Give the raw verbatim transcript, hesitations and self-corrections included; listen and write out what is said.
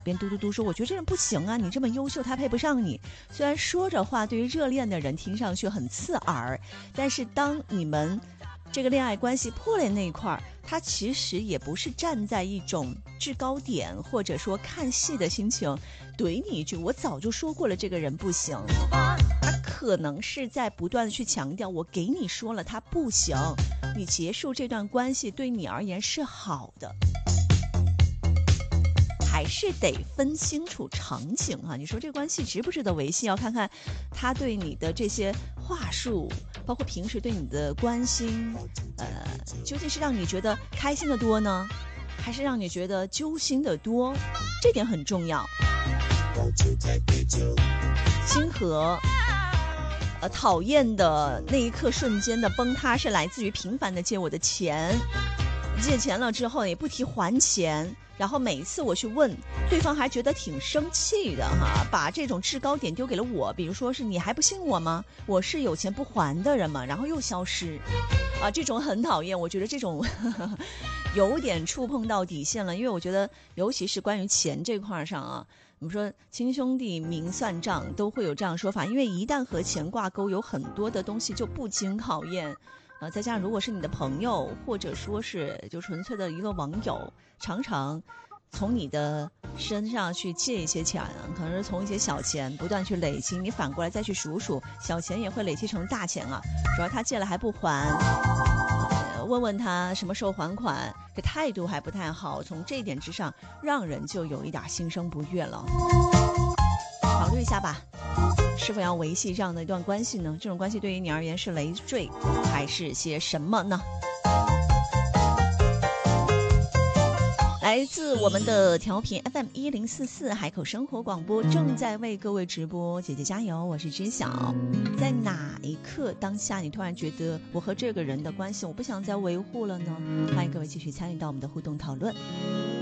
边嘟嘟嘟说，我觉得这人不行啊，你这么优秀他配不上你。虽然说着话对于热恋的人听上去很刺耳，但是当你们这个恋爱关系破裂那一块，他其实也不是站在一种制高点或者说看戏的心情怼你一句我早就说过了这个人不行，他可能是在不断的去强调我给你说了他不行，你结束这段关系对你而言是好的。还是得分清楚场景啊！你说这关系值不值得维系，要看看他对你的这些话术，包括平时对你的关心，呃，究竟是让你觉得开心的多呢，还是让你觉得揪心的多？这点很重要。亲和，呃，讨厌的那一刻瞬间的崩塌，是来自于频繁的借我的钱，借钱了之后也不提还钱。然后每一次我去问对方还觉得挺生气的哈，把这种制高点丢给了我，比如说是你还不信我吗？我是有钱不还的人吗？然后又消失啊，这种很讨厌，我觉得这种呵呵有点触碰到底线了。因为我觉得尤其是关于钱这块上啊，我们说亲兄弟明算账都会有这样说法，因为一旦和钱挂钩，有很多的东西就不经考验。呃，再加上如果是你的朋友，或者说是就纯粹的一个网友，常常从你的身上去借一些钱，可能是从一些小钱不断去累积，你反过来再去数数，小钱也会累积成大钱啊。主要他借了还不还，呃、问问他什么时候还款，这态度还不太好，从这一点之上让人就有一点心生不悦了。考虑一下吧，是否要维系这样的一段关系呢？这种关系对于你而言是累赘还是些什么呢？来自我们的调频 F M 一零四四海口生活广播正在为各位直播，姐姐加油，我是知晓。在哪一刻当下你突然觉得我和这个人的关系我不想再维护了呢？欢迎各位继续参与到我们的互动讨论。